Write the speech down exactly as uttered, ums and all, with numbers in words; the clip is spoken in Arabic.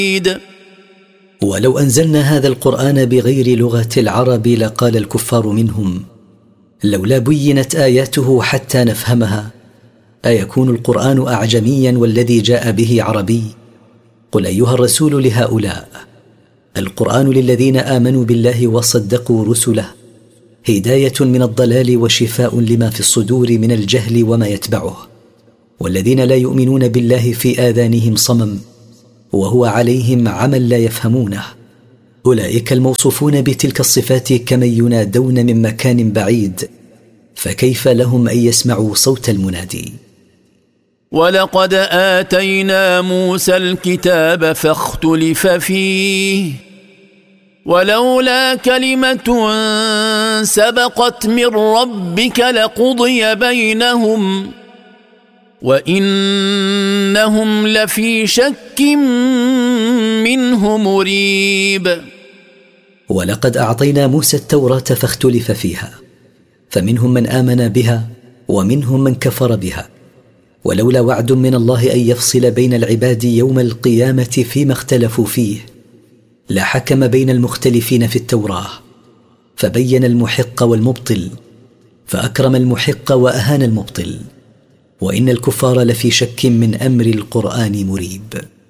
ولو أنزلنا هذا القرآن بغير لغة العرب لقال الكفار منهم لولا بينت آياته حتى نفهمها، أيكون القرآن أعجميا والذي جاء به عربي؟ قل أيها الرسول لهؤلاء القرآن للذين آمنوا بالله وصدقوا رسله هداية من الضلال وشفاء لما في الصدور من الجهل وما يتبعه، والذين لا يؤمنون بالله في آذانهم صمم وهو عليهم عمى لا يفهمونه، أولئك الموصوفون بتلك الصفات كمن ينادون من مكان بعيد، فكيف لهم أن يسمعوا صوت المنادي؟ ولقد آتينا موسى الكتاب فاختلف فيه ولولا كلمة سبقت من ربك لقضي بينهم وإنهم لفي شك منه مريب. ولقد أعطينا موسى التوراة فاختلف فيها، فمنهم من آمن بها ومنهم من كفر بها، ولولا وعد من الله أن يفصل بين العباد يوم القيامة فيما اختلفوا فيه لحكم بين المختلفين في التوراة، فبين المحق والمبطل، فأكرم المحق وأهان المبطل، وإن الكفار لفي شك من أمر القرآن مريب.